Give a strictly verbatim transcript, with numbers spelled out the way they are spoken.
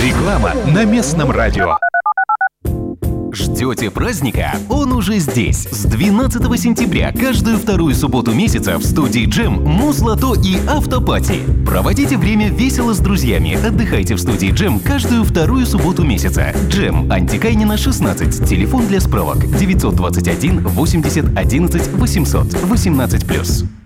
Реклама на местном радио. Ждете праздника? Он уже здесь. С двенадцатого сентября каждую вторую субботу месяца в студии Джем, Муз-Лото и Автопати. Проводите время весело с друзьями. Отдыхайте в студии Джем каждую вторую субботу месяца. Джем, Антикайнина, шестнадцать. Телефон для справок девятьсот двадцать один восемьдесят одиннадцать восемьсот. восемнадцать плюс.